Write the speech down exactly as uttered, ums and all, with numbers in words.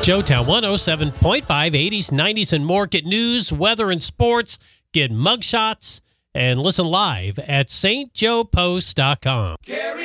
Joetown one oh seven point five, eighties, nineties, and more. Get news, weather, and sports. Get mugshots and listen live at S T Joe Post dot com.